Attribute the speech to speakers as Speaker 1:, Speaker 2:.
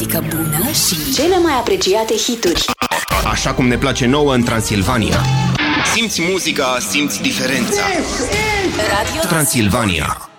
Speaker 1: muzică bună și cele mai apreciate hituri.
Speaker 2: Așa cum ne place nouă în Transilvania. Simți muzica, simți diferența. Radio Transilvania.